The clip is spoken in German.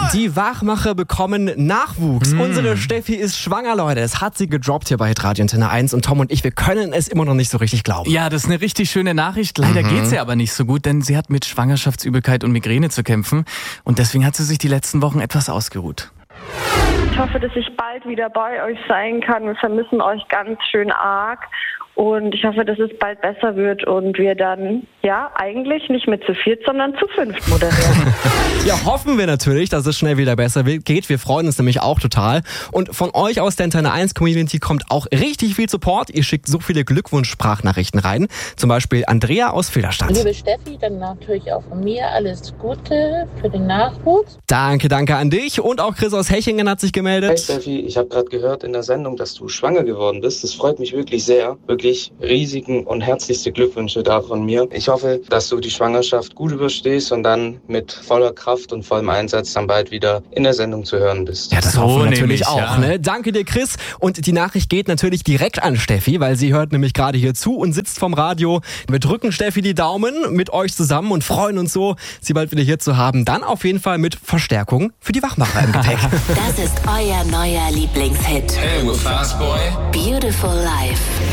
Die Wachmacher bekommen Nachwuchs. Unsere Steffi ist schwanger, Leute. Es hat sie gedroppt hier bei Radio Antenne 1 und Tom und ich, wir können es immer noch nicht so richtig glauben. Ja, das ist eine richtig schöne Nachricht. Leider geht's ihr aber nicht so gut, denn sie hat mit Schwangerschaftsübelkeit und Migräne zu kämpfen und deswegen hat sie sich die letzten Wochen etwas ausgeruht. Ich hoffe, dass ich bald wieder bei euch sein kann. Wir vermissen euch ganz schön arg. Und ich hoffe, dass es bald besser wird und wir dann, eigentlich nicht mehr zu viert, sondern zu fünft moderieren. Ja, hoffen wir natürlich, dass es schnell wieder besser geht. Wir freuen uns nämlich auch total. Und von euch aus der Antenne 1 Community kommt auch richtig viel Support. Ihr schickt so viele Glückwunsch-Sprachnachrichten rein. Zum Beispiel Andrea aus Villlerstadt. Liebe Steffi, dann natürlich auch von mir alles Gute für den Nachwuchs. Danke an dich. Und auch Chris aus Hechingen hat sich gemeldet. Hey Steffi, ich habe gerade gehört in der Sendung, dass du schwanger geworden bist. Das freut mich wirklich sehr. Wirklich riesigen und herzlichste Glückwünsche da von mir. Ich hoffe, dass du die Schwangerschaft gut überstehst und dann mit voller Kraft und vollem Einsatz dann bald wieder in der Sendung zu hören bist. Ja, das hoffen wir natürlich auch. Ne? Danke dir, Chris. Und die Nachricht geht natürlich direkt an Steffi, weil sie hört nämlich gerade hier zu und sitzt vom Radio. Wir drücken Steffi die Daumen mit euch zusammen und freuen uns so, sie bald wieder hier zu haben. Dann auf jeden Fall mit Verstärkung für die Wachmacher im Gepäck. Das ist euer neuer Lieblingshit. Hey, we're Fast Boy. Beautiful Life.